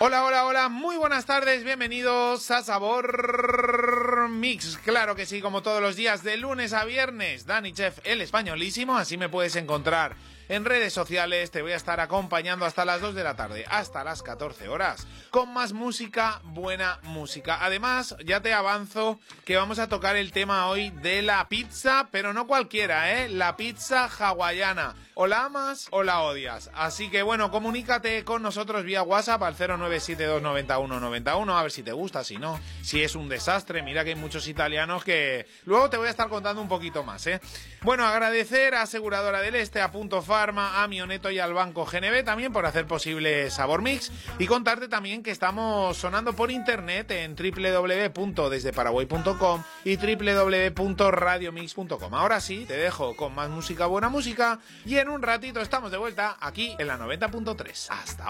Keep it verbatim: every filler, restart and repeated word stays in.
Hola, hola, hola, muy buenas tardes, bienvenidos a Sabor Mix. Claro que sí, como todos los días, de lunes a viernes, Dani Chef, el españolísimo, así me puedes encontrar en redes sociales. Te voy a estar acompañando hasta las dos de la tarde, hasta las catorce horas, con más música, buena música. Además, ya te avanzo que vamos a tocar el tema hoy de la pizza, pero no cualquiera, ¿eh? La pizza hawaiana. O la amas o la odias. Así que bueno, comunícate con nosotros vía WhatsApp al cero nueve siete dos nueve uno nueve uno, a ver si te gusta, si no, si es un desastre. Mira que hay muchos italianos que luego te voy a estar contando un poquito más, ¿eh? Bueno, agradecer a Aseguradora del Este, a Punto Farma, a Mioneto y al Banco G N B también por hacer posible Sabor Mix, y contarte también que estamos sonando por internet en doble u doble u doble u punto desde paraguay punto com y doble u doble u doble u punto radio mix punto com. Ahora sí, te dejo con más música, buena música, y en un ratito estamos de vuelta aquí en la noventa punto tres. Hasta ahora.